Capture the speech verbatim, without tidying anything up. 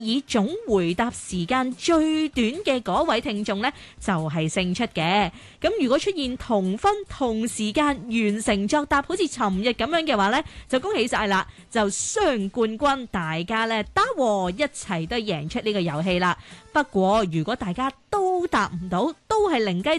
以總回答時間最短嘅嗰位聽眾呢，就係勝出嘅。咁如果出現同分同時間完成作答，好似尋日咁樣嘅話呢，就恭喜晒啦，就雙冠軍，大家呢打和一齊都贏出呢個遊戲啦。不過如果大家都答唔到，都係零雞